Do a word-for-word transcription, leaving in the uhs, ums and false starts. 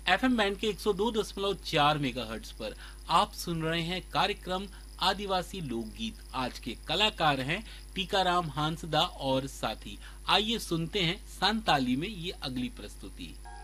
FM band के एक सौ दो दशमलव चार मेगाहर्ट्ज पर आप सुन रहे हैं कार्यक्रम आदिवासी लोकगीत। आज के कलाकार हैं टीकाराम हांसदा और साथी। आइए सुनते हैं संताली में ये अगली प्रस्तुति।